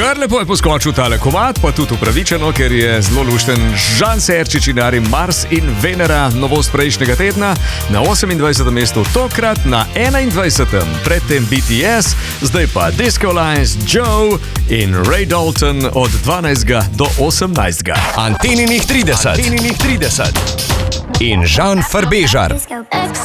Kar lepo je poskočil tale komad, pa tudi upravičeno, ker je zelo lušten Žan Serčič in Ari Mars in Venera, novost prejšnjega tedna, na 28. mestu, tokrat na 21. Predtem BTS, zdaj pa Disco Lines, Joe in Ray Dalton od 12. do 18. Anteninih 30. In Žan Farbežar.